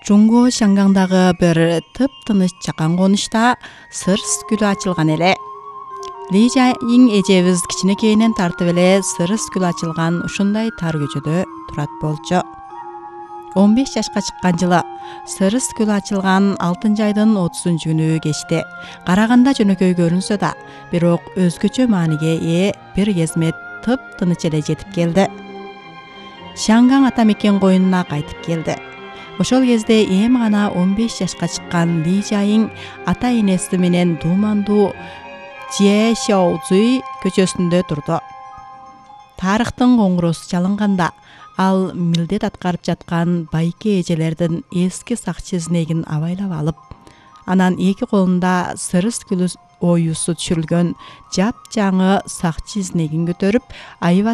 Жуңго Шангаңдагы бир тып-тыныч чакан конушта сырс гүлү ачылган эле. Ли Жайың эжебиз кичинекейинен тартып эле сырс гүл ачылган ушундай тар көчөдө турат болчу. 15 жашка чыккан жылы сырс гүл ачылган 6-айдын 30-күнү кечти. Караганда жөнөкөй көрүнсө да, бирок өзгөчө мааниге ээ бир кезмет тып-тыныч эле жетип келди. Шангаң ата мекен коюнуна кайтып келди. Ошол кезде эми гана 15 жашка чыккан Ли Жайың ата энеси менен Думандуу Жешоузуй көчөсүндө турду. Тарыхтын коңгуросу чалынганда ал милдет аткарып жаткан байке эжелердин эски сакчы изнегин абайлап алып, анан эки колунда сырыс гүлү оюусу түшүрүлгөн жапжаңы сакчы изнегин көтөрүп, аябат